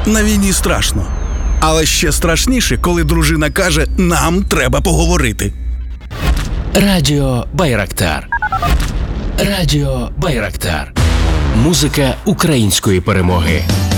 На війні страшно. Але ще страшніше, коли дружина каже: «Нам треба поговорити». Радіо Байрактар. Радіо Байрактар. Музика української перемоги.